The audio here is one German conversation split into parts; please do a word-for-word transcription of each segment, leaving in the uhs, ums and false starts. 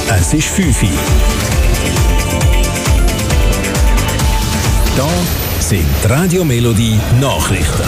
Es ist fünf Uhr. Da sind die Radio Melodie Nachrichten.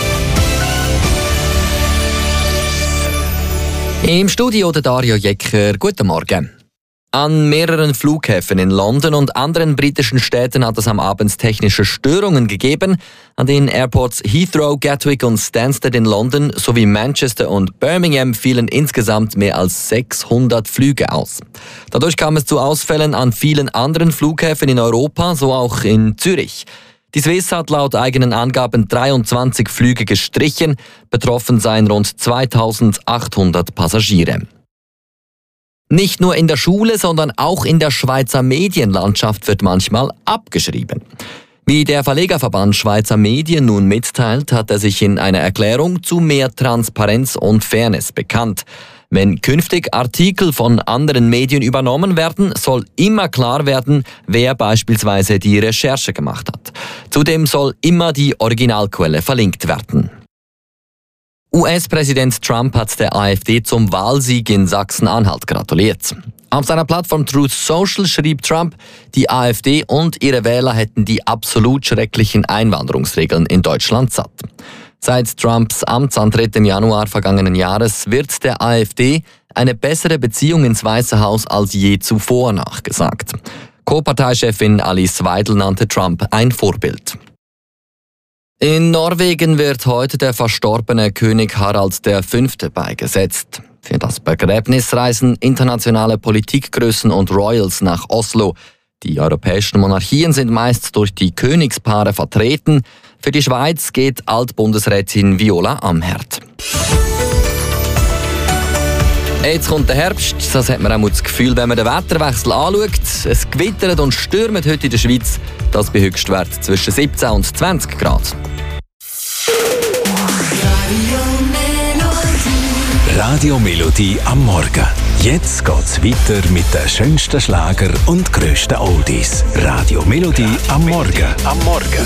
Im Studio der Dario Jecker. Guten Morgen. An mehreren Flughäfen in London und anderen britischen Städten hat es am Abend technische Störungen gegeben. An den Airports Heathrow, Gatwick und Stansted in London sowie Manchester und Birmingham fielen insgesamt mehr als sechshundert Flüge aus. Dadurch kam es zu Ausfällen an vielen anderen Flughäfen in Europa, so auch in Zürich. Die Swiss hat laut eigenen Angaben dreiundzwanzig Flüge gestrichen. Betroffen seien rund zweitausendachthundert Passagiere. Nicht nur in der Schule, sondern auch in der Schweizer Medienlandschaft wird manchmal abgeschrieben. Wie der Verlegerverband Schweizer Medien nun mitteilt, hat er sich in einer Erklärung zu mehr Transparenz und Fairness bekannt. Wenn künftig Artikel von anderen Medien übernommen werden, soll immer klar werden, wer beispielsweise die Recherche gemacht hat. Zudem soll immer die Originalquelle verlinkt werden. U S-Präsident Trump hat der AfD zum Wahlsieg in Sachsen-Anhalt gratuliert. Auf seiner Plattform Truth Social schrieb Trump, die AfD und ihre Wähler hätten die absolut schrecklichen Einwanderungsregeln in Deutschland satt. Seit Trumps Amtsantritt im Januar vergangenen Jahres wird der AfD eine bessere Beziehung ins Weiße Haus als je zuvor nachgesagt. Co-Parteichefin Alice Weidel nannte Trump ein Vorbild. In Norwegen wird heute der verstorbene König Harald der Fünfte beigesetzt. Für das Begräbnis reisen internationale Politikgrößen und Royals nach Oslo. Die europäischen Monarchien sind meist durch die Königspaare vertreten. Für die Schweiz geht Altbundesrätin Viola Amherd. Jetzt kommt der Herbst, das hat man auch das Gefühl, wenn man den Wetterwechsel anschaut. Es gewittert und stürmt heute in der Schweiz, das bei Höchstwert zwischen siebzehn und zwanzig Grad. Radio Melodie am Morgen. Jetzt geht's weiter mit den schönsten Schlager und grössten Oldies. Radio Melodie am Morgen. Am Morgen.